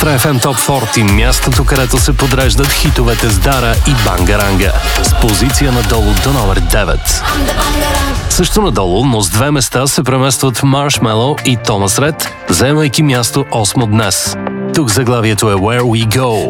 Extra FM Top 40, мястото, където се подреждат хитовете с Дара и Бангаранга. С позиция надолу до номер 9. Също надолу, но с 2 места се преместват Marshmello и Томас Ред, заемайки място 8 днес. Тук заглавието е Where We Go.